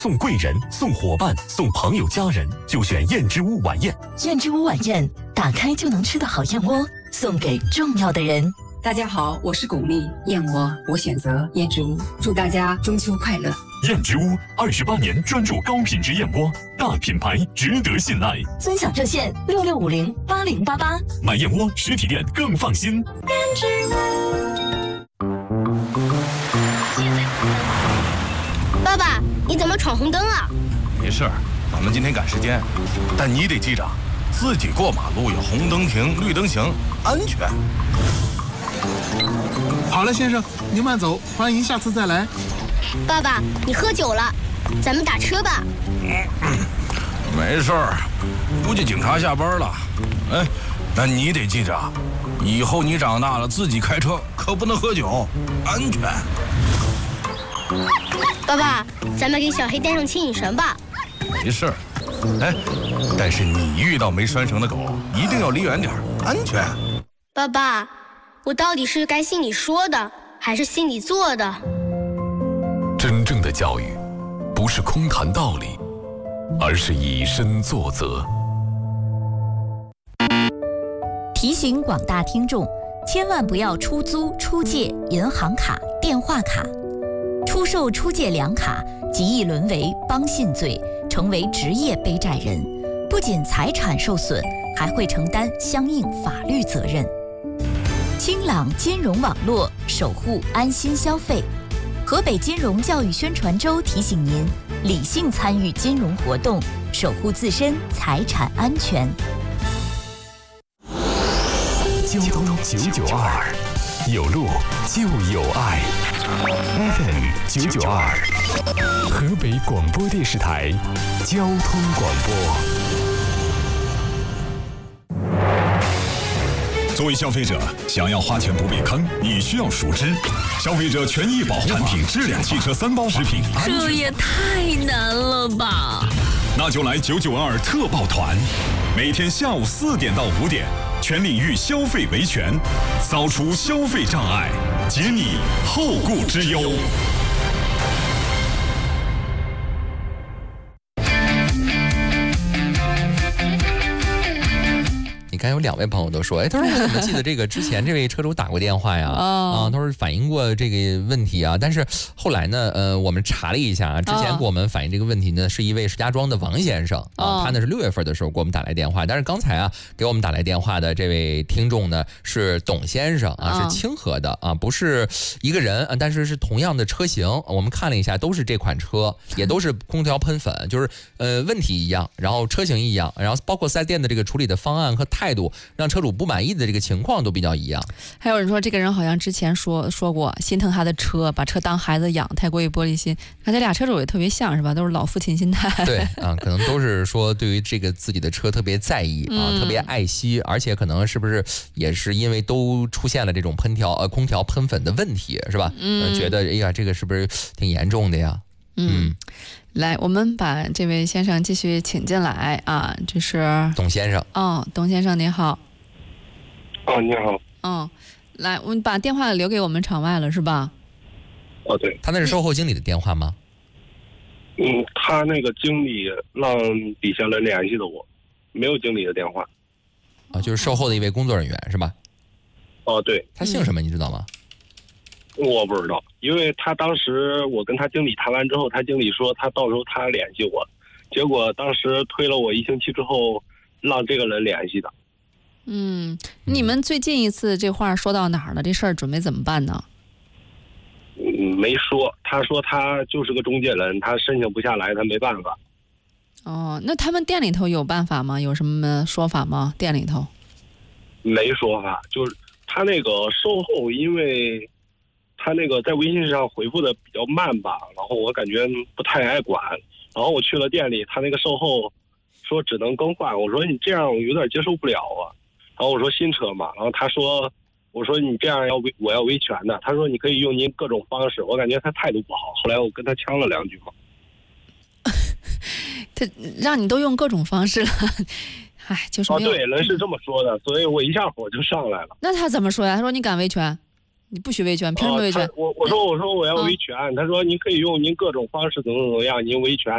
送贵人、送伙伴、送朋友家人，就选燕之屋晚宴。 燕之屋晚宴，打开就能吃的好燕窝，送给重要的人。 大家好，我是巩俐，燕窝我选择燕之屋，祝大家中秋快乐。 燕之屋28年专注高品质燕窝，大品牌值得信赖。 尊享热线66508088， 买燕窝实体店更放心。 燕之屋。 爸爸，你怎么闯红灯啊？ 没事儿，咱们今天赶时间，但你得记着，自己过马路要红灯停，绿灯行，安全。 好了，先生，您慢走，欢迎下次再来。 爸爸，你喝酒了，咱们打车吧。 没事儿，估计警察下班了。哎，但你得记着，以后你长大了自己开车可不能喝酒，安全。 爸爸，咱们给小黑带上牵引绳吧。 没事儿，哎，但是你遇到没拴绳的狗，一定要离远点，安全。 爸爸，我到底是该心里说的，还是心里做的？ 真正的教育，不是空谈道理，而是以身作则。 提醒广大听众，千万不要出租、出借银行卡、电话卡。出售、出借两卡，极易沦为帮信罪，成为职业背债人，不仅财产受损，还会承担相应法律责任。清朗金融网络，守护安心消费。河北金融教育宣传周提醒您，理性参与金融活动，守护自身财产安全。 交通992，有路就有爱。FM 992，河北广播电视台交通广播。作为消费者，想要花钱不被坑，你需要熟知消费者权益保护法、产品质量、汽车3包食品安全。 这也太难了吧！ 那就来992特报团，每天下午4点到5点，全领域消费维权，扫除消费障碍，解你后顾之忧。 刚有2位朋友都说，他说我怎么记得这个之前这位车主打过电话呀？他说反映过这个问题啊，但是后来呢，我们查了一下，之前给我们反映这个问题呢，是一位石家庄的王先生啊，他呢是6月份的时候给我们打来电话，但是刚才啊给我们打来电话的这位听众呢是董先生啊，是清河的啊，不是一个人，但是是同样的车型，我们看了一下，都是这款车，也都是空调喷粉，就是问题一样，然后车型一样，然后包括4S店的这个处理的方案和态度，让车主不满意的这个情况都比较一样。 还有人说，这个人好像之前说过心疼他的车，把车当孩子养，太过于玻璃心。看这俩车主也特别像是吧？都是老父亲心态。 对啊，可能都是说对于这个自己的车特别在意啊，特别爱惜，而且可能是不是也是因为都出现了这种空调喷粉的问题，是吧？觉得哎呀，这个是不是挺严重的呀？ 来，我们把这位先生继续请进来啊，这是董先生。 董先生您好。 你好。 来，我们把电话留给我们场外了是吧？ 对。 他那是售后经理的电话吗？ 他那个经理让底下人联系的我，没有经理的电话。 就是售后的一位工作人员是吧？ 对。 他姓什么你知道吗？ 我不知道，因为他当时我跟他经理谈完之后，他经理说他到时候他联系我，结果当时推了我1星期之后，让这个人联系的。 你们最近一次这话说到哪儿了？这事儿准备怎么办呢？ 没说，他说他就是个中介人，他申请不下来，他没办法。 那他们店里头有办法吗？有什么说法吗？店里头没说法，就是他那个售后，因为他那个在微信上回复的比较慢吧，然后我感觉不太爱管，然后我去了店里，他那个售后说只能更换，我说你这样有点接受不了啊，然后我说新车嘛，然后他说，我说你这样我要维权的，他说你可以用您各种方式，我感觉他态度不好，后来我跟他呛了2句嘛。 他让你都用各种方式了，就是没有。 对，人是这么说的，所以我一下火就上来了。 那他怎么说呀？他说你敢维权？你不许维权，凭什么维权？ 我说我要维权，他说您可以用您各种方式怎么样，您维权。